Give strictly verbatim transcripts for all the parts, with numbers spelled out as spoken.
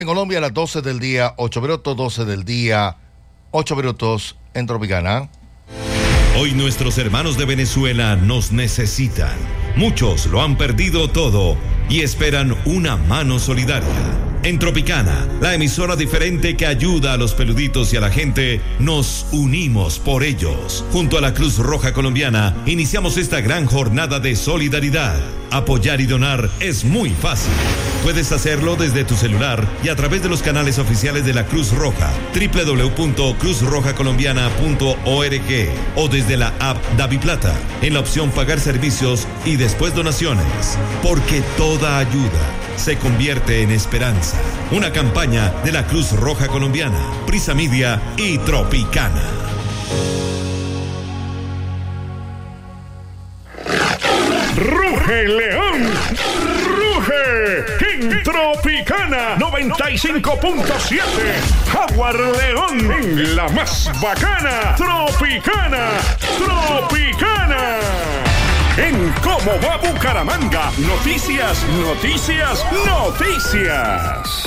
En Colombia a las doce del día, ocho minutos, doce del día, ocho minutos en Tropicana. Hoy nuestros hermanos de Venezuela nos necesitan. Muchos lo han perdido todo y esperan una mano solidaria. En Tropicana, la emisora diferente que ayuda a los peluditos y a la gente, nos unimos por ellos. Junto a la Cruz Roja Colombiana, iniciamos esta gran jornada de solidaridad. Apoyar y donar es muy fácil. Puedes hacerlo desde tu celular y a través de los canales oficiales de la Cruz Roja, doble u doble u doble u punto cruz roja colombiana punto org, o desde la app DaviPlata, en la opción Pagar Servicios y después Donaciones. Porque toda ayuda se convierte en esperanza. Una campaña de la Cruz Roja Colombiana, Prisa Media y Tropicana. ¡Ruge León! ¡Ruge! En Tropicana noventa y cinco punto siete. Jaguar León en la más bacana. Tropicana. Tropicana. En Cómo va Bucaramanga. Noticias, noticias, noticias.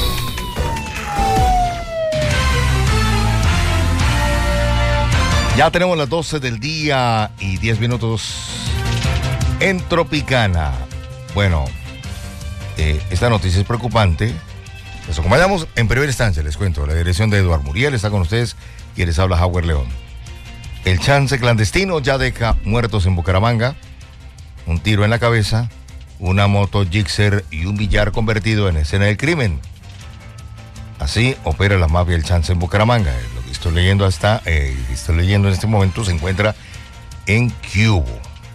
Ya tenemos las doce del día y diez minutos en Tropicana. Bueno, eh, esta noticia es preocupante. Nos acompañamos en primera instancia, les cuento. La dirección de Eduardo Muriel está con ustedes y les habla Jaguar León. El chance clandestino ya deja muertos en Bucaramanga. Un tiro en la cabeza, una moto Gixxer y un billar convertido en escena del crimen. Así opera la mafia del chance en Bucaramanga. Lo que estoy leyendo hasta, eh, estoy leyendo en este momento se encuentra en Cubo.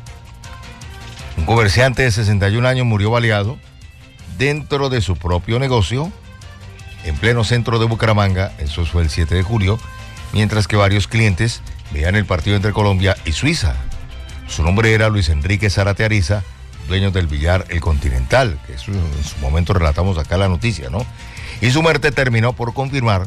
Un comerciante de sesenta y un años murió baleado dentro de su propio negocio en pleno centro de Bucaramanga. Eso fue el siete de julio, mientras que varios clientes veían el partido entre Colombia y Suiza. Su nombre era Luis Enrique Zárate Ariza, dueño del billar El Continental, que eso en su momento relatamos acá la noticia, ¿no? Y su muerte terminó por confirmar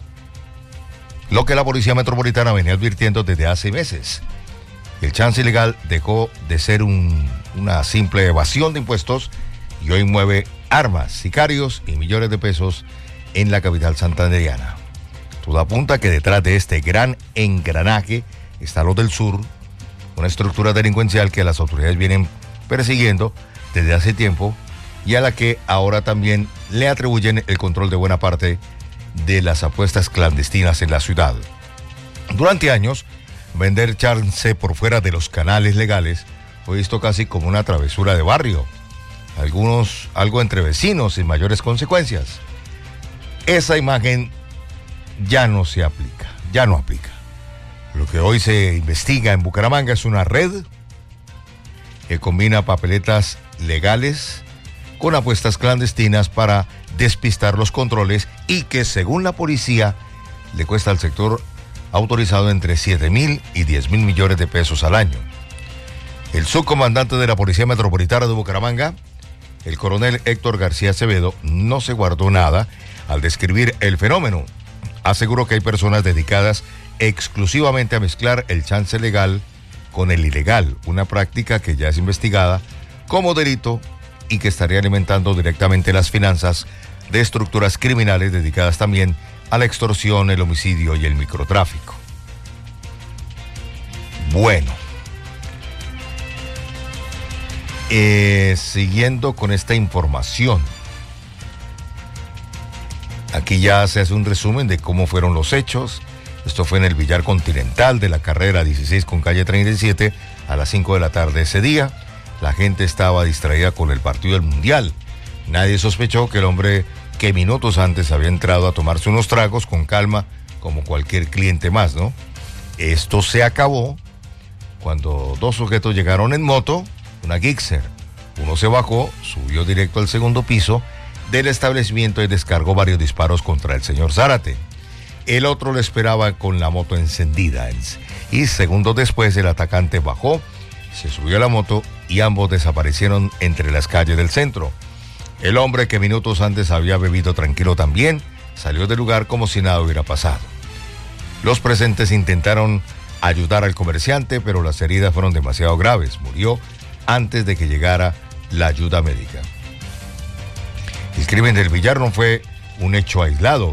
lo que la Policía Metropolitana venía advirtiendo desde hace meses. El chance ilegal dejó de ser un, una simple evasión de impuestos y hoy mueve armas, sicarios y millones de pesos en la capital santandereana. Todo apunta que detrás de este gran engranaje está los del sur, una estructura delincuencial que las autoridades vienen persiguiendo desde hace tiempo y a la que ahora también le atribuyen el control de buena parte de las apuestas clandestinas en la ciudad. Durante años, vender chance por fuera de los canales legales fue visto casi como una travesura de barrio, algunos algo entre vecinos sin mayores consecuencias. Esa imagen ya no se aplica, ya no aplica. Lo que hoy se investiga en Bucaramanga es una red que combina papeletas legales con apuestas clandestinas para despistar los controles y que, según la policía, le cuesta al sector autorizado entre siete mil y diez mil millones de pesos al año. El subcomandante de la Policía Metropolitana de Bucaramanga, el coronel Héctor García Acevedo, no se guardó nada al describir el fenómeno. Aseguró que hay personas dedicadas exclusivamente a mezclar el chance legal con el ilegal, una práctica que ya es investigada como delito y que estaría alimentando directamente las finanzas de estructuras criminales dedicadas también a la extorsión, el homicidio y el microtráfico. Bueno, eh, siguiendo con esta información, aquí ya se hace un resumen de cómo fueron los hechos. Esto fue en el billar Continental de la carrera dieciséis con calle treinta y siete a las cinco de la tarde ese día. La gente estaba distraída con el partido del Mundial. Nadie sospechó que el hombre que minutos antes había entrado a tomarse unos tragos con calma, como cualquier cliente más, ¿no? Esto se acabó cuando dos sujetos llegaron en moto, una Gixxer. Uno se bajó, subió directo al segundo piso del establecimiento y descargó varios disparos contra el señor Zárate. El otro lo esperaba con la moto encendida y segundos después el atacante bajó, se subió a la moto y ambos desaparecieron entre las calles del centro. El hombre, que minutos antes había bebido tranquilo también, salió del lugar como si nada hubiera pasado. Los presentes intentaron ayudar al comerciante, pero las heridas fueron demasiado graves. Murió antes de que llegara la ayuda médica. El crimen del billar no fue un hecho aislado.